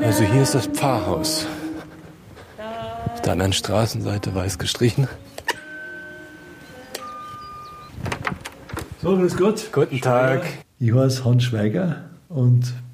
Also hier ist das Pfarrhaus. Auf der anderen Straßenseite weiß gestrichen. So, grüß Gott. Guten Tag. Ich heiße Hans Schweiger und